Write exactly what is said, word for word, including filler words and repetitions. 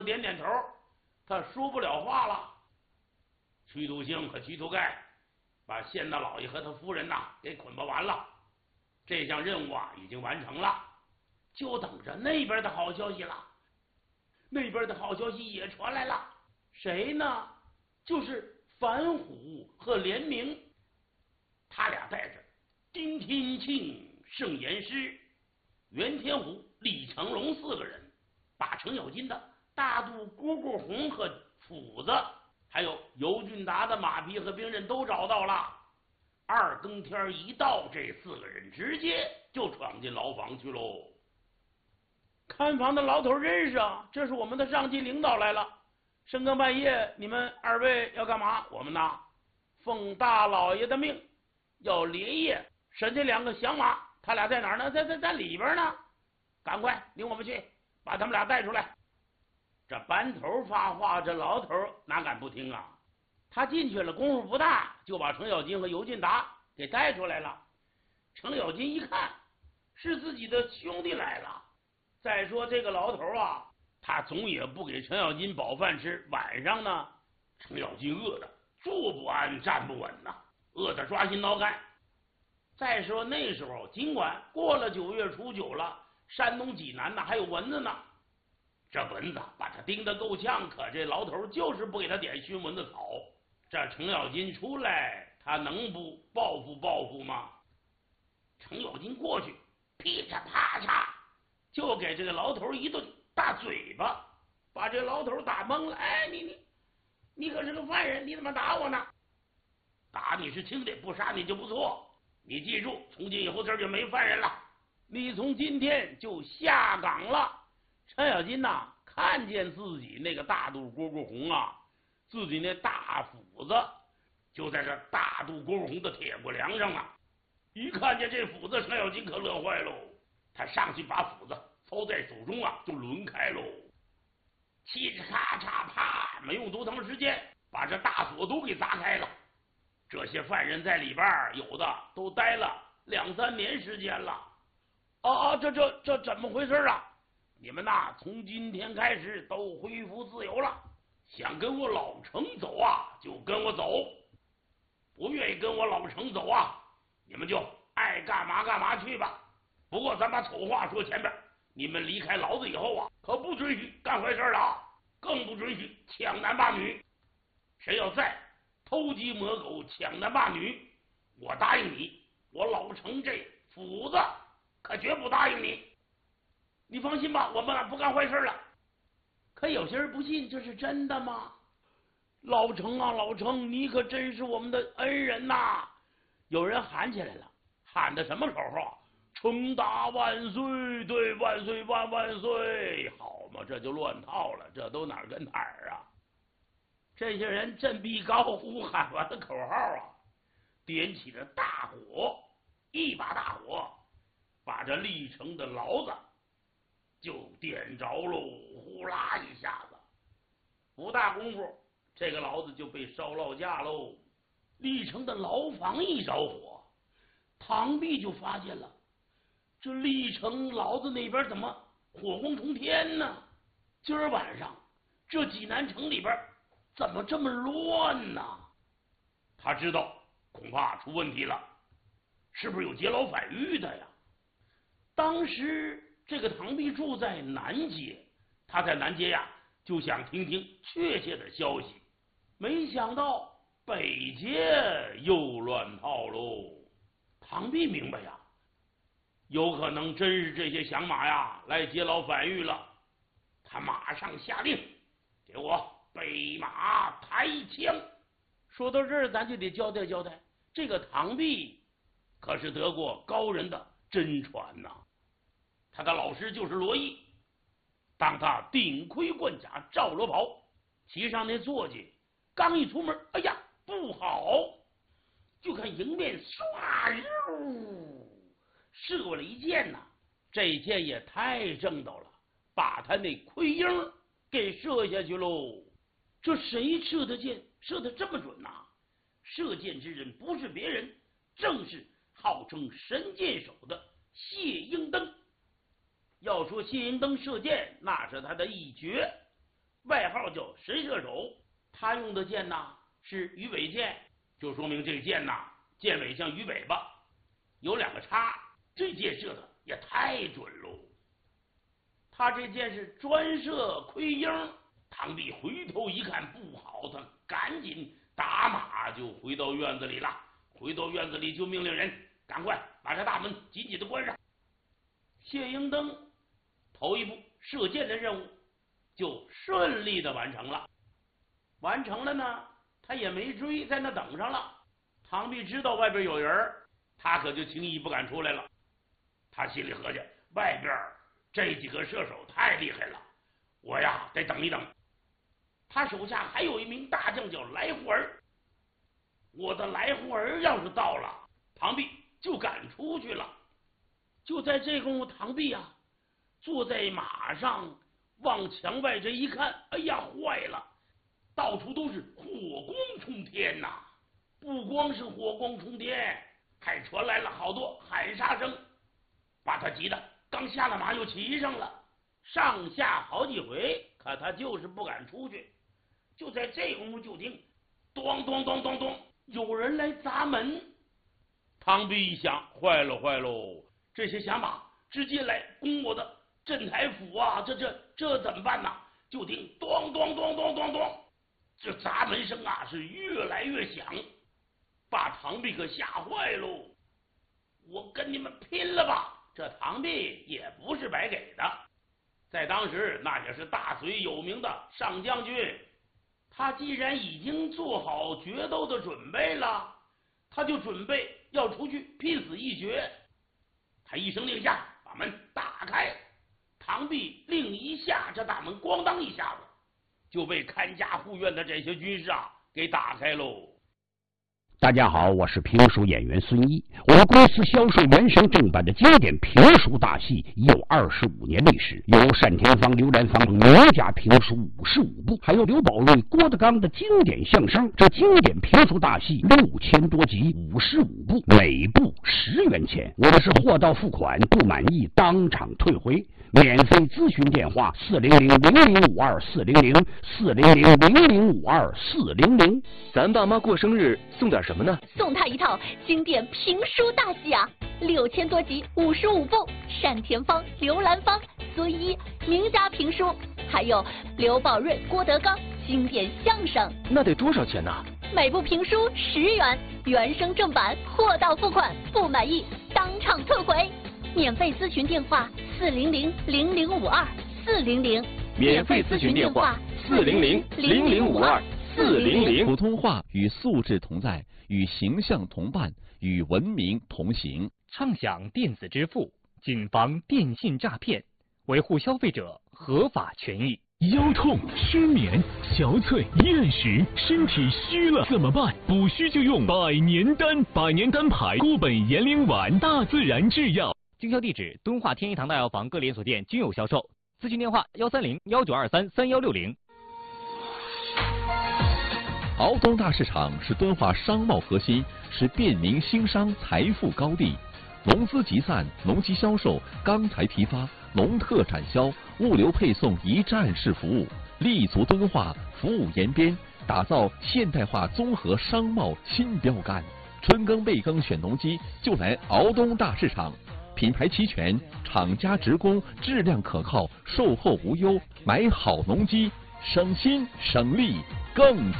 点点头，他说不了话了。屈土兴和屈土盖把县大老爷和他夫人呐给捆绑完了，这项任务啊已经完成了，就等着那边的好消息了。那边的好消息也传来了，谁呢？就是樊虎和连明，他俩带着丁天庆、盛言师、袁天虎、李成龙四个人，把程咬金的大肚蝈蝈红和斧子，还有尤俊达的马匹和兵刃都找到了。二更天一到，这四个人直接就闯进牢房去喽。看房的老头认识啊，这是我们的上级领导来了。深更半夜，你们二位要干嘛？我们呐，奉大老爷的命，要连夜审这两个响马。他俩在哪儿呢？在在在里边呢。赶快领我们去，把他们俩带出来。这班头发话，这老头哪敢不听啊？他进去了，功夫不大，就把程咬金和尤俊达给带出来了。程咬金一看，是自己的兄弟来了。再说这个老头啊，他总也不给程咬金饱饭吃，晚上呢，程咬金饿得坐不安站不稳呐，饿得抓心挠肝。再说那时候，尽管过了九月初九了，山东济南呢还有蚊子呢，这蚊子把他叮得够呛，可这老头就是不给他点熏蚊子草。这程咬金出来，他能不报复报复吗？程咬金过去，噼嚓啪嚓，就给这个老头一顿大嘴巴，把这老头打懵了。哎，你你你可是个犯人，你怎么打我呢？打你是轻的，不杀你就不错。你记住，从今以后这儿就没犯人了，你从今天就下岗了。程咬金呐，看见自己那个大肚蝈蝈红啊，自己那大斧子就在这大肚蝈蝈红的铁骨梁上啊。一看见这斧子，程咬金可乐坏喽，他上去把斧子操在手中啊，就抡开喽。嘁哧咔嚓啪，没用多长时间，把这大锁都给砸开了。这些犯人在里边有的都待了两三年时间了。啊，这这这怎么回事啊？你们呐，从今天开始都恢复自由了。想跟我老程走啊，就跟我走；不愿意跟我老程走啊，你们就爱干嘛干嘛去吧。不过咱把丑话说前边，你们离开牢子以后啊，可不准许干坏事了啊，更不准许抢男霸女。谁要再偷鸡摸狗、抢男霸女，我答应你，我老程这斧子可绝不答应你。你放心吧，我们不干坏事了。可有些人不信，这是真的吗？老程啊，老程，你可真是我们的恩人呐、啊！有人喊起来了，喊的什么口号？程大万岁！对，万岁万万岁！好嘛，这就乱套了，这都哪儿跟哪儿啊？这些人振臂高呼，喊完了口号啊，点起了大火，一把大火把这历城的牢子就点着喽，呼啦一下子，不大功夫，这个牢子就被烧落架喽。历城的牢房一着火，唐弼就发现了，这历城牢子那边怎么火光冲天呢？今儿晚上这济南城里边怎么这么乱呢？他知道恐怕出问题了，是不是有劫牢反狱的呀？当时这个唐弼住在南街，他在南街呀，就想听听确切的消息，没想到北街又乱套喽。唐弼明白呀，有可能真是这些响马呀来劫牢反狱了，他马上下令给我备马抬枪。说到这儿，咱就得交代交代，这个唐弼可是得过高人的真传呐、啊。他的老师就是罗毅，当他顶盔贯甲罩罗袍，骑上那坐骑，刚一出门，哎呀，不好！就看迎面唰呦射过了一箭呐、啊，这箭也太正道了，把他那盔缨给射下去喽。这谁射的箭射得这么准呐、啊？射箭之人不是别人，正是号称神箭手的谢英登。要说谢英登射箭，那是他的一绝， 叫神射手。他用的箭呐是鱼尾箭，就说明这个箭呐箭尾像鱼尾巴，有两个叉，这箭射的也太准喽。他这箭是专射窥鹰。唐弼回头一看不好，他赶紧打马就回到院子里了。回到院子里就命令人赶快把这大门紧紧的关上。谢英登头一步射箭的任务就顺利的完成了。完成了呢，他也没追，在那等上了。唐弼知道外边有人，他可就轻易不敢出来了。他心里合计，外边这几个射手太厉害了，我呀得等一等。他手下还有一名大将叫来护儿，我的来护儿要是到了，唐弼就敢出去了。就在这功夫，唐弼啊坐在马上往墙外这一看，哎呀坏了，到处都是火光冲天呐！不光是火光冲天，还传来了好多喊杀声，把他急得刚下了马又骑上了，上下好几回，可他就是不敢出去。就在这功夫，就听咚咚咚咚咚，有人来砸门。唐弼一想，坏了坏喽，这些响马直接来攻我的镇台府啊，这这这怎么办呢？就听咚咚咚咚咚咚，这砸门声啊是越来越响，把唐弼可吓坏喽。我跟你们拼了吧！这唐弼也不是白给的，在当时那也是大隋有名的上将军。他既然已经做好决斗的准备了，他就准备要出去拼死一决。他一声令下，把门打开。唐弼令一下，这大门咣当一下子就被看家护院的这些军士啊给打开喽。 大家好，我是评书演员孙一。我们公司销售原声正版的经典评书大戏已有二十五年历史，有单田芳、刘兰芳名家评书五十五部，还有刘宝瑞、郭德纲的经典相声。这经典评书大戏六千多集，五十五部，每部十元钱。我们是货到付款，不满意当场退回。免费咨询电话：四零零零零五二四零零四零零零零五二四零零。 咱爸妈过生日送点什么呢？ 送他一套经典评书大戏啊，六千多集，五十五部，单田芳、刘兰芳、孙一名家评书，还有刘宝瑞、郭德纲经典相声。 那得多少钱呢？ 每部评书十元，原声正版，货到付款，不满意当场退回。免费咨询电话：四零零零零五二四零零。 免费咨询电话：四零零零零五二四零零。 普通话与素质同在，与形象同伴，与文明同行。 畅享电子支付，谨防电信诈骗，维护消费者合法权益。 腰痛、失眠、憔悴、厌食，身体虚了怎么办？补虚就用百年丹，百年丹牌固本延龄丸，大自然制药。 经销地址：敦化天一堂大药房各连锁店均有销售。咨询电话：幺三零幺九二三三幺六零。 敖东大市场是敦化商贸核心，是便民兴商财富高地。农资集散、农机销售、钢材批发、农特产销、物流配送一站式服务，立足敦化，服务延边，打造现代化综合商贸新标杆。春耕备耕选农机，就来敖东大市场。品牌齐全，厂家直供，质量可靠，售后无忧，买好农机，省心省力更